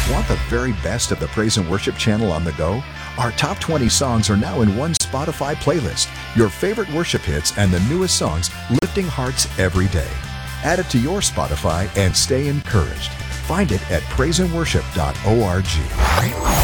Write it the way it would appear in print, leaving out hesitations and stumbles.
Want the very best of the Praise and Worship channel on the go? Our top 20 songs are now in one Spotify playlist. Your favorite worship hits and the newest songs lifting hearts every day. Add it to your Spotify and stay encouraged. Find it at praiseandworship.org.